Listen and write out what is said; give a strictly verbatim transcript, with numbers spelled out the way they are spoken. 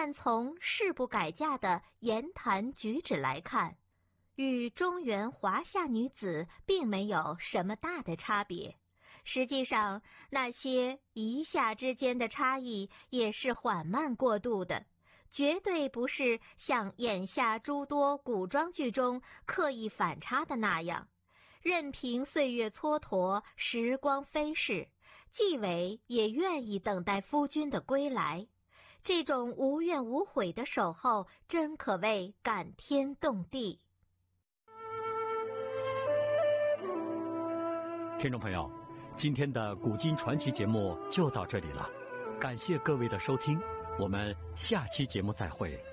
但从誓不改嫁的言谈举止来看，与中原华夏女子并没有什么大的差别。实际上，那些一夏之间的差异也是缓慢过渡的，绝对不是像眼下诸多古装剧中刻意反差的那样，任凭岁月蹉跎，时光飞逝，纪委也愿意等待夫君的归来。这种无怨无悔的守候，真可谓感天动地。 听众朋友，今天的古今传奇节目就到这里了，感谢各位的收听，我们下期节目再会。